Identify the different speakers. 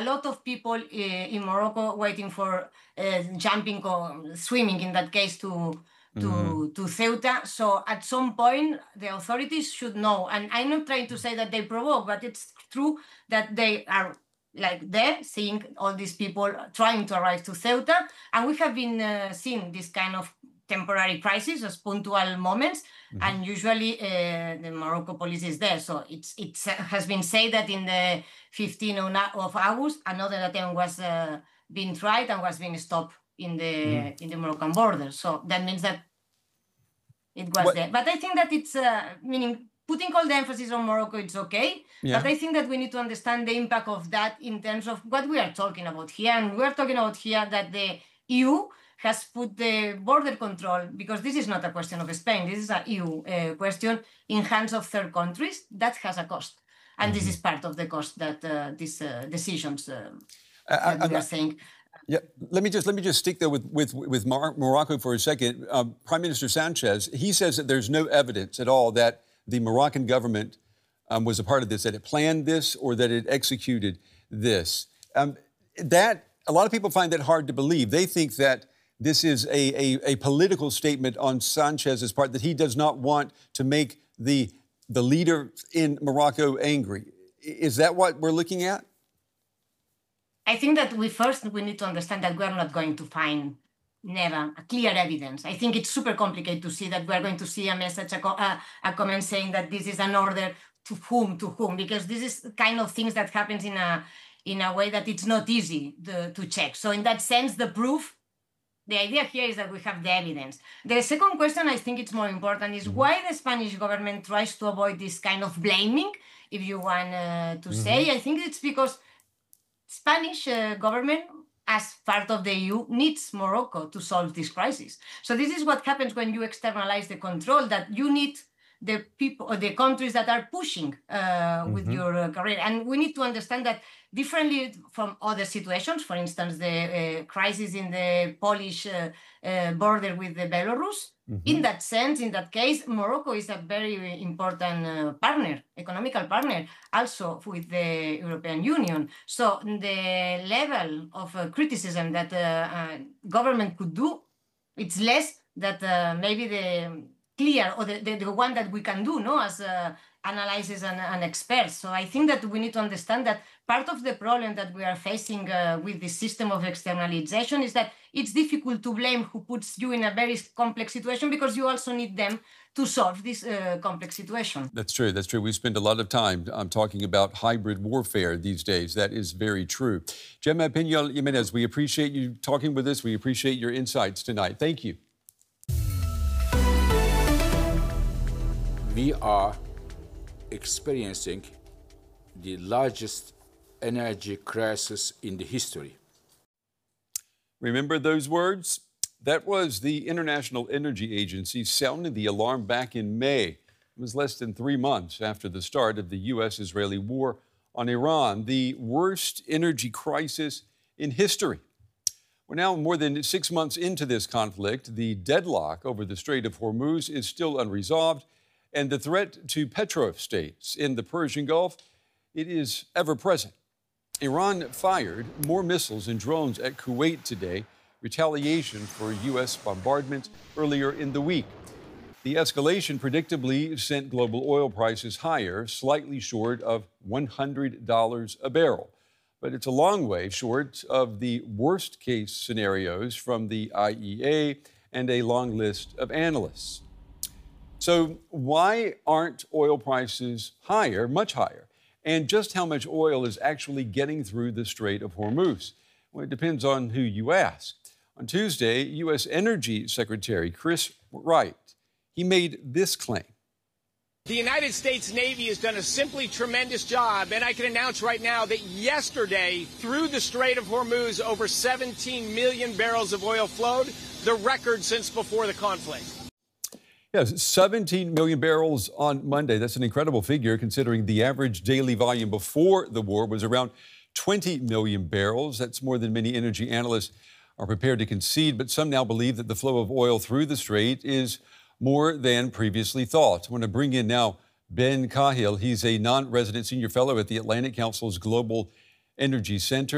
Speaker 1: lot of people in Morocco waiting for jumping or swimming, in that case, to Ceuta. So at some point, the authorities should know. And I'm not trying to say that they provoke, but it's true that they are like there, seeing all these people trying to arrive to Ceuta. And we have been seeing this kind of temporary crisis as punctual moments. And usually the Morocco police is there. So it has been said that in the 15th of August, another attempt was being tried and was being stopped in the Moroccan border. So that means that it was there. But I think that it's meaning putting all the emphasis on Morocco, it's okay. Yeah. But I think that we need to understand the impact of that in terms of what we are talking about here. And we are talking about here that the EU has put the border control, because this is not a question of Spain, this is an EU question, in hands of third countries. That has a cost. And this is part of the cost that these decisions that we are saying.
Speaker 2: Yeah, let me just stick there with Morocco for a second. Prime Minister Sanchez, he says that there's no evidence at all that the Moroccan government was a part of this, that it planned this or that it executed this. That a lot of people find that hard to believe. They think that this is a political statement on Sanchez's part, that he does not want to make the leader in Morocco angry. Is that what we're looking at?
Speaker 1: I think that we need to understand that we're not going to find never a clear evidence. I think it's super complicated to see that we're going to see a message, a comment saying that this is an order to whom, because this is kind of things that happens in a way that it's not easy to check. So in that sense, the proof, the idea here is that we have the evidence. The second question, I think it's more important, is why the Spanish government tries to avoid this kind of blaming, if you want to say. I think it's because Spanish government, as part of the EU, needs Morocco to solve this crisis. So this is what happens when you externalize the control, that you need the people or the countries that are pushing with your career. And we need to understand that differently from other situations, for instance, the crisis in the Polish border with the Belarus. In that sense, in that case, Morocco is a very important partner, economical partner, also with the European Union. So the level of criticism that government could do, it's less that maybe the clear or the one that we can do, as analysis and experts. So I think that we need to understand that part of the problem that we are facing with this system of externalization is that it's difficult to blame who puts you in a very complex situation, because you also need them to solve this complex situation.
Speaker 2: That's true. That's true. We spend a lot of time talking about hybrid warfare these days. That is very true. Gemma Pinal Jimenez, we appreciate you talking with us. We appreciate your insights tonight. Thank you.
Speaker 3: We are experiencing the largest energy crisis in the history.
Speaker 2: Remember those words? That was the International Energy Agency sounding the alarm back in May. It was less than 3 months after the start of the U.S.-Israeli war on Iran, the worst energy crisis in history. We're now more than 6 months into this conflict. The deadlock over the Strait of Hormuz is still unresolved, and the threat to petro-states in the Persian Gulf, it is ever present. Iran fired more missiles and drones at Kuwait today, retaliation for U.S. bombardment earlier in the week. The escalation predictably sent global oil prices higher, slightly short of $100 a barrel. But it's a long way short of the worst-case scenarios from the IEA and a long list of analysts. So why aren't oil prices higher, much higher? And just how much oil is actually getting through the Strait of Hormuz? Well, it depends on who you ask. On Tuesday, U.S. Energy Secretary Chris Wright, he made this claim.
Speaker 4: The United States Navy has done a simply tremendous job, and I can announce right now that yesterday, through the Strait of Hormuz, over 17 million barrels of oil flowed, the record since before the conflict.
Speaker 2: Yes, 17 million barrels on Monday. That's an incredible figure, considering the average daily volume before the war was around 20 million barrels. That's more than many energy analysts are prepared to concede, but some now believe that the flow of oil through the strait is more than previously thought. I want to bring in now Ben Cahill. He's a non-resident senior fellow at the Atlantic Council's Global Energy Center.